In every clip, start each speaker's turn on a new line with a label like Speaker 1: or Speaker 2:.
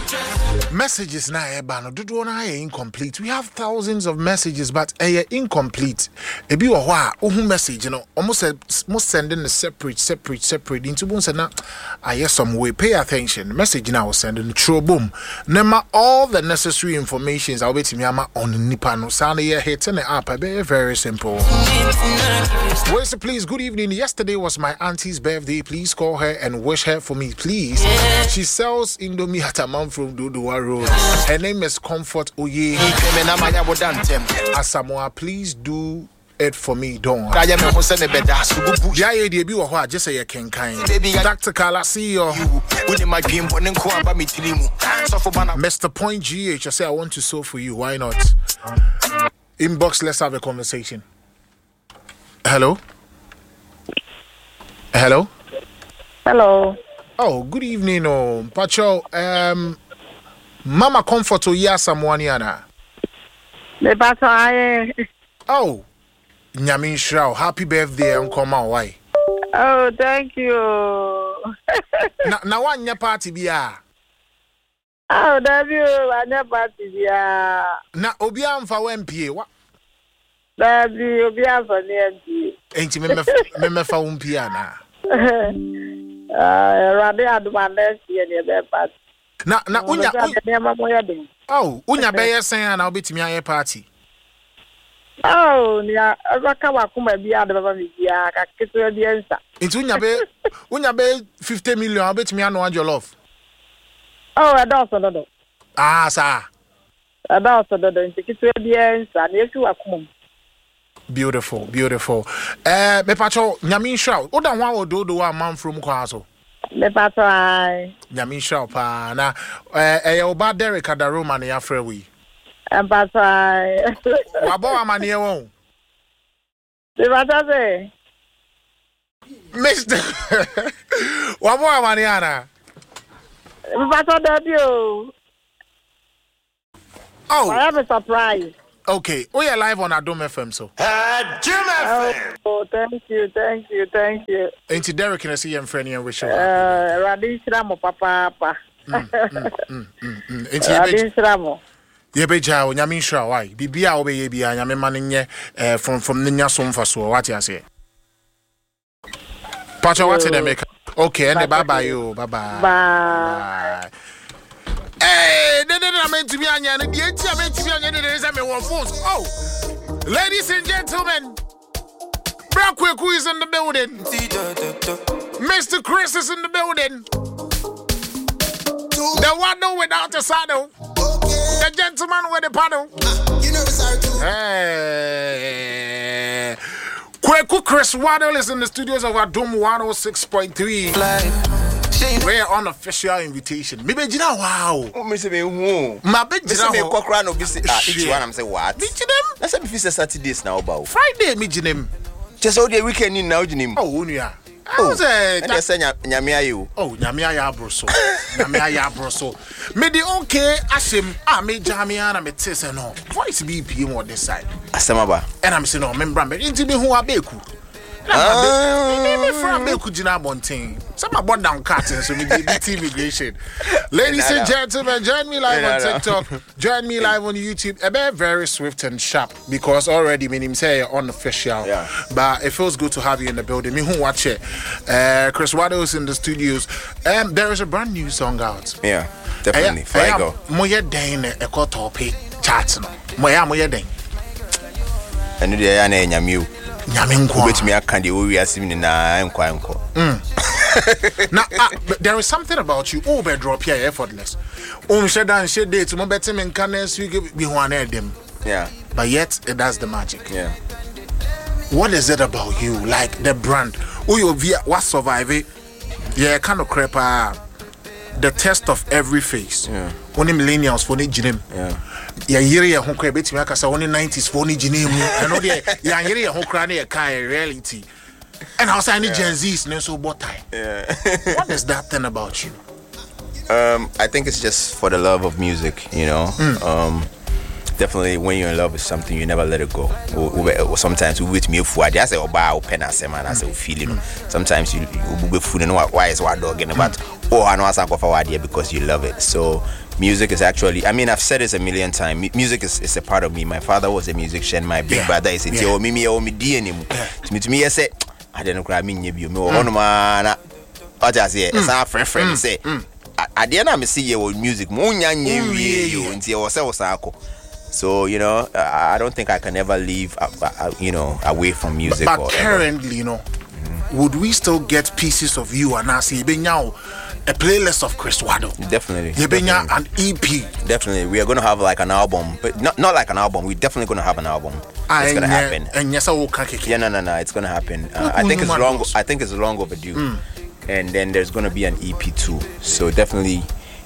Speaker 1: Messages na eba no dodo na incomplete. We have thousands of messages but incomplete. Ebi wo ho a ohu message no almost sending a separate into bon say na aye some way. Pay attention. Message na was sending through boom. Nema all the necessary informations I will betimi ama on nipa no. Sound here hitting the app. Very simple. Well, so please, good evening. Yesterday was my auntie's birthday. Please call her and wish her for me, please. She sells Indomie at a man from Dodowa Road. Her name is Comfort Oye. Asamoah, please do it for me, don't. Just say you can kind. Dr. Kala, see you. Mr. Point GH, I say I want to sew for you. Why not? Inbox, let's have a conversation. Hello? Hello?
Speaker 2: Hello.
Speaker 1: Oh, good evening, Pacho. Mama Comfort Oye Asamoah. Oh, Nyamin Shrao, happy birthday, Uncle Ma. Why?
Speaker 2: Oh, thank you.
Speaker 1: Now, one your party be
Speaker 2: Oh, thank you. I never party be
Speaker 1: na Obiam for MPA. What?
Speaker 2: That be Obiam for the MP.
Speaker 1: Ain't you me for MPA na?
Speaker 2: Rather I do my next year near party.
Speaker 1: Na unya. Oh, unya be saying I'll be to me a party.
Speaker 2: Oh, yeah, I come be out of the answer.
Speaker 1: It's unya be 50 million. I'll bet me I know your love.
Speaker 2: Oh, I don't know.
Speaker 1: Ah, sir.
Speaker 2: I don't know the answer. Yes, you are come.
Speaker 1: Beautiful. Me pacho Nyamin Shrao. Oda one will do one man from Kwaso.
Speaker 2: Me pacho
Speaker 1: Nyamin Shrao pa na oba Derek Adaroma na yafre we.
Speaker 2: Pacho
Speaker 1: Wabo amane won.
Speaker 2: Me pacho say.
Speaker 1: Mr. Wabo amane ana.
Speaker 2: Me pacho debut.
Speaker 1: Oh,
Speaker 2: I have a surprise.
Speaker 1: Okay, we are live on Adom FM so.
Speaker 3: Adom FM.
Speaker 2: Oh, thank you.
Speaker 1: Ain't Derek can I see him friendly and wish you?
Speaker 2: Radishramo papa.
Speaker 1: Ain't
Speaker 2: Radishramo.
Speaker 1: Yebeja o Nyamin Shrao why? Bibia obeye bia Nyame maninye from Ninya Somfa so what you say? Pacha what they make? Okay, and bye you. Bye. Hey, I meant to be on your phones. Oh, ladies and gentlemen, Brackwell is in the building. Mr. Chris is in the building. The one without the saddle. The gentleman with the paddle. Hey. Kweku Chris Waddle is in the studios of Adom 106.3. We're on official invitation. Maybe you know wow.
Speaker 3: Oh, Mr. Who?
Speaker 1: My big
Speaker 3: Mr. Cochrane of this each one. I'm saying what?
Speaker 1: Meet them?
Speaker 3: That's a Saturdays now about
Speaker 1: Friday, meet them.
Speaker 3: Just all the weekend in now, Jim.
Speaker 1: Oh, yeah.
Speaker 3: Oh, Nyamia you.
Speaker 1: Oh, Nyamia Broso. Nyamia Broso. Me the okay, Ashim, me Jamiana, me Tessa no. Voice BPM on this side.
Speaker 3: Asamaba.
Speaker 1: And I'm saying, no, member, into me who are Beku. Me from Beku Jina Bonting. Some about down curtains, so me BT immigration. Ladies and gentlemen, join me live on TikTok. Join me live on YouTube. Be very swift and sharp because already me him say unofficial.
Speaker 3: Yeah.
Speaker 1: But it feels good to have you in the building. Me who watch it. Chris Waddle's in the studios. There is a brand new song out.
Speaker 3: Yeah, definitely. Go.
Speaker 1: Moye den e ko topi chat no. Moye den.
Speaker 3: Enu de ya na Nyamiu.
Speaker 1: Nyamenko.
Speaker 3: Which me aka de o wi asim na enko.
Speaker 1: Now, there is something about you. Oh, drop here effortless. Said and said date. Mo better men can next week be one them.
Speaker 3: Yeah.
Speaker 1: But yet it does the magic.
Speaker 3: Yeah.
Speaker 1: What is it about you? Like the brand. Oh, you via what survive it? Yeah, kind of crap. The test of every face.
Speaker 3: Yeah.
Speaker 1: Only millennials for gym.
Speaker 3: Yeah.
Speaker 1: Ya yiri ya hon kwa beti maka sa only 90s for ni gym. I know the ya yiri ya hon kra na kai reality. And I was saying Gen Z's no so bot time.
Speaker 3: Yeah.
Speaker 1: What is that thing about you?
Speaker 3: I think it's just for the love of music, you know. Definitely, when you're in love with something, you never let it go. Or sometimes we wait me for I say oba open as man as a feeling. Sometimes you be food and why is what dog but I know I go for idea because you love it. So music is actually, I mean, I've said this a million times. Music is a part of me. My father was a musician. My big brother is a me to me I say I didn't cry me you one man. I just say it's our friend say at the end I see you music so I don't think I can ever leave away from music.
Speaker 1: But currently, would we still get pieces of you and I see a playlist of Chris Wado?
Speaker 3: Definitely.
Speaker 1: An EP.
Speaker 3: Definitely. We are going to have like an album, but not like an album. We're definitely going to have an album. It's going to happen.
Speaker 1: And yes, I will no.
Speaker 3: It's going to happen. I think it's long overdue. And then there's going to be an EP too. So definitely,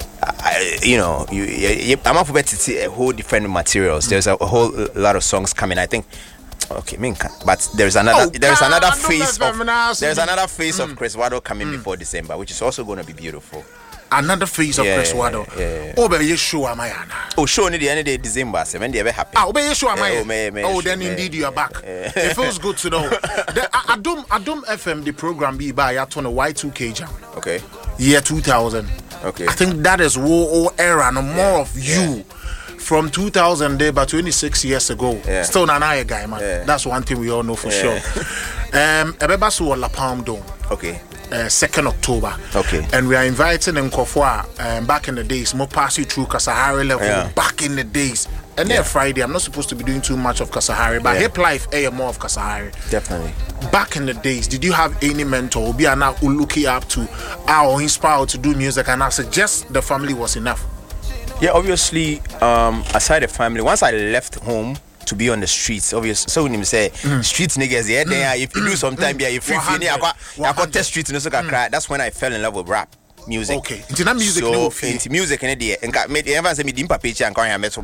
Speaker 3: I'm up to see a whole different materials. There's a whole lot of songs coming. I think. Okay, but there's another phase of Chris Wado coming before December, which is also going to be beautiful.
Speaker 1: Another phase of Chris Wado. Oh, but you sure am I?
Speaker 3: Oh, sure, any day December, when they ever happen.
Speaker 1: Oh, but you sure am I? Oh, then indeed you are back. It feels good to know. The Adum FM, the program be by at on a Y2K jam.
Speaker 3: Okay.
Speaker 1: Year 2000.
Speaker 3: Okay.
Speaker 1: I think that is war era and more of you. From 2000 day, but 26 years ago. Still an eye guy, man. That's one thing we all know for sure. Ebebasu La Palm Dome.
Speaker 3: Okay.
Speaker 1: 2nd October.
Speaker 3: Okay.
Speaker 1: And we are inviting Nkofwa back in the days, more pass you through Kasahari level back in the days. And then Friday, I'm not supposed to be doing too much of Kasahari, but Hip Life more of Kasahari.
Speaker 3: Definitely.
Speaker 1: Back in the days, did you have any mentor be now looking up to or inspired to do music and I suggest the family was enough?
Speaker 3: Yeah, obviously, aside the family, once I left home to be on the streets, obviously, so when you say streets niggas, if you do sometime, if you I got test streets, that's when I fell in love with rap music.
Speaker 1: Okay, into that music,
Speaker 3: so into music, and made everyone say me dimpa page and calling metal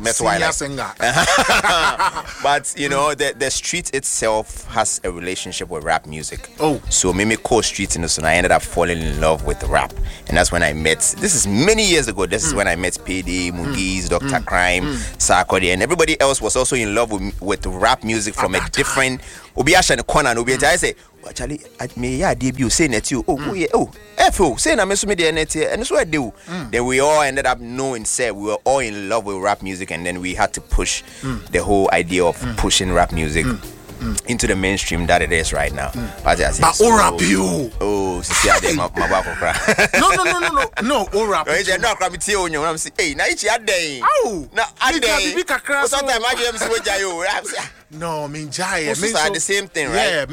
Speaker 3: but the street itself has a relationship with rap music. So me co streets in the and I ended up falling in love with rap, and that's when I met. This is many years ago. This is when I met PD, Mungiz, Dr. Crime, Sarkodie, and everybody else was also in love with rap music from a different. Obiasha and corner, I say. Actually, me debut saying that you FO saying I miss me the net and that's what I do. Then we all ended up knowing we were all in love with rap music, and then we had to push the whole idea of pushing rap music into the mainstream that it is right now. But
Speaker 1: rap you.
Speaker 3: Oh, see I did my
Speaker 1: No, rap.
Speaker 3: No, I'm saying, hey, now it's your day.
Speaker 1: Oh,
Speaker 3: now I day. Sometimes I just what you.
Speaker 1: No, me jaya.
Speaker 3: Me the same thing, right?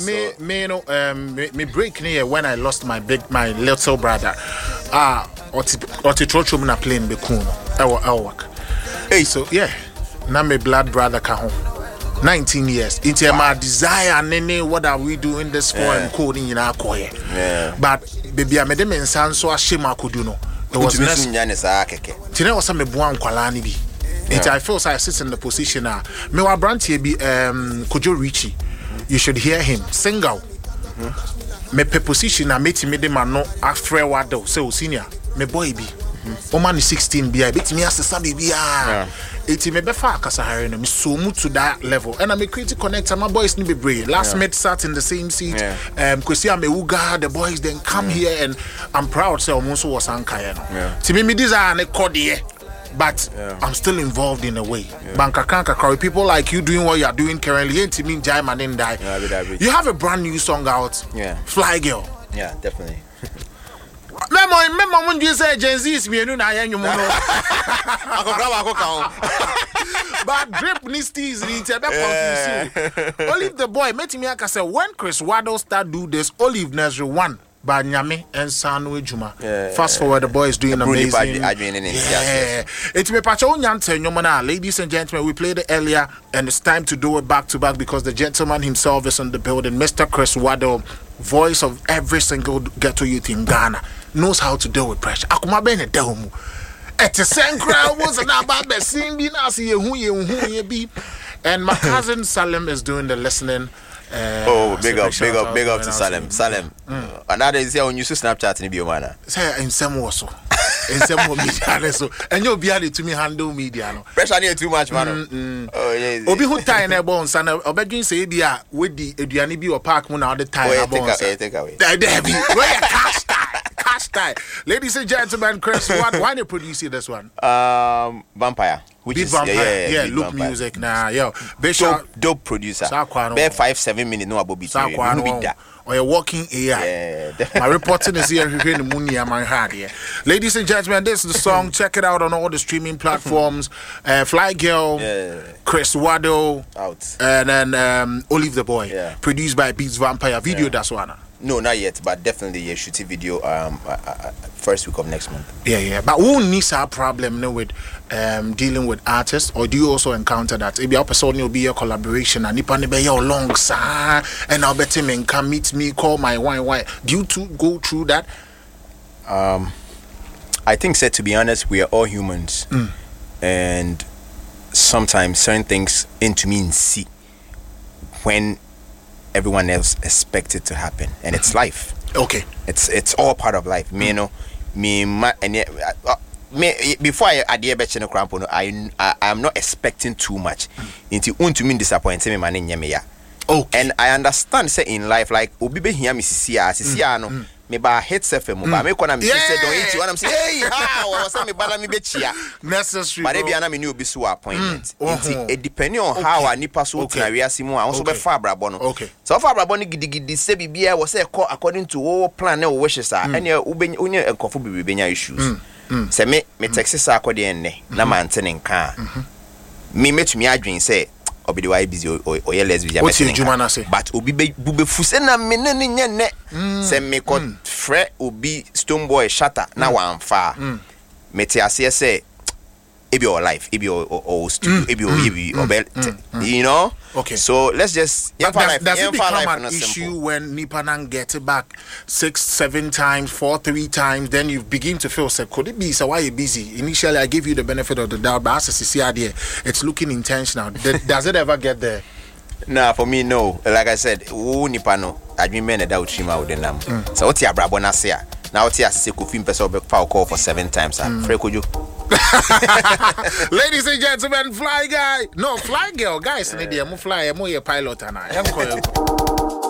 Speaker 1: Me break near when I lost my little brother. Oti trochum na plane be kuno. Work. Hey, so now my blood brother ka home. 19 years. It's my desire, nene. What are we doing this for? I'm coding in our choir. But baby, I made them in San so Shima could do no. It was Tina was some buan kwalani bi. I feel I sit in the position now. Me wa branch here be Kojo Richie. You should hear him single. Me pe position I meet me dem no afre wado say senior. Me boy be. Woman is 16 bi. Bet me as sabi bi ah. It's me befa Kasahari no me so mu to that level. And I'm a creative connector. My boys ni be brave. Last met sat in the same seat. Kwesi Amewuga, the boys then come here, and I'm proud say almost was Ankaya no. To me desire ne code. But I'm still involved in a way. Banka Kanka, people like you doing what you are doing currently. Ain't me Jai man didn't die. You have a brand new song out. Fly Girl.
Speaker 3: Yeah, definitely.
Speaker 1: Remember when you say Gen Z is me, no, I am you. But drip nisties in Olive the boy met me. I said when Chris Wado start do this, Olive Nezri one. By Nyame and Sanwe Juma. Fast forward, the boy is doing amazing. It's me Pacho Nyante Nyomana. Ladies and gentlemen, we played it earlier, and it's time to do it back to back because the gentleman himself is on the building. Mr. Chris Wado, voice of every single ghetto youth in Ghana, knows how to deal with pressure. Akuma bene dehumu. Ete senkra was an about simbi nasi ye be. And my cousin Salem is doing the listening.
Speaker 3: Big up to Salem. Another is here on you Snapchat in Biomana.
Speaker 1: Say in some also. in some more media so and you'll be able to me handle media no
Speaker 3: pressure near too much man. Oh yeah.
Speaker 1: Obi who tie na bones and obedwin say bia with the aduane bi or park mo na all the time na bones.
Speaker 3: Take away.
Speaker 1: There be where cash tie. Ladies and gentlemen, Chris, why they produce this one?
Speaker 3: Vampire. Which
Speaker 1: Beat
Speaker 3: is
Speaker 1: Vampire. Yeah,
Speaker 3: Beat
Speaker 1: Look
Speaker 3: Vampire.
Speaker 1: Music nah, yo. Bishop
Speaker 3: Dope producer.
Speaker 1: Sakwano.
Speaker 3: Bare 5-7 minutes no about beat.
Speaker 1: Or a walking AI.
Speaker 3: Yeah.
Speaker 1: My reporting is here in the Muni man hard here. Ladies and gentlemen, this is the song. Check it out on all the streaming platforms. Fly Girl, Chris Waddle,
Speaker 3: out.
Speaker 1: And then Olive the Boy.
Speaker 3: Yeah.
Speaker 1: Produced by Beats Vampire. Video that's one.
Speaker 3: No, not yet, but definitely a shooting video first week of next month.
Speaker 1: Yeah. But who needs our problem with dealing with artists, or do you also encounter that? Maybe our person will be your collaboration and if I be your long and I'll bet him can meet me, call my wine. Do you two go through that?
Speaker 3: I think, said to be honest, we are all humans, and sometimes certain things into me and see when everyone else expects it to happen, and it's life.
Speaker 1: Okay,
Speaker 3: it's all part of life. Me, you know, me before I did betcha no crampo, I am not expecting too much. Into to me disappointing me man in yamia.
Speaker 1: Okay,
Speaker 3: and I understand say in life like obi be here me sisia no me ba hit self mo ba me kona me say don't eat you and I'm say hey how I say me bala me be chia
Speaker 1: necessary.
Speaker 3: But e na me ni obi so appointment. It depending on how a nipa so na wiase mu a won so be fa abrabo no.
Speaker 1: Okay,
Speaker 3: so fa abrabo no gidigidi se bibia wo say according to wo plan na wo wishes a ene onye enkofo bibi benya issues. Se me text sa akode enne na mantene nka me metumi adwen say obi dey why busy or ye lesbian but obi be fuse na me ne nye ne se me ko frɛ obi Stone Boy shatter na wan fa me te ase say ebi your life ebi or studio ebi or you know.
Speaker 1: Okay,
Speaker 3: so let's just
Speaker 1: does it become an issue when Nipanang get it back 6-7 times 4-3 times, then you begin to feel say could it be so why you busy? Initially I give you the benefit of the doubt, but as a CC idea it's looking intentional. Does it ever get there?
Speaker 3: Nah, for me no. Like I said, who Nipano admin that chima with the nam. So what ya brabo na say now what ya say Kofi person be call for 7 times Frekojo.
Speaker 1: Ladies and gentlemen, Fly Guy. No, Fly Girl, guys, need fly, I'm a pilot and I am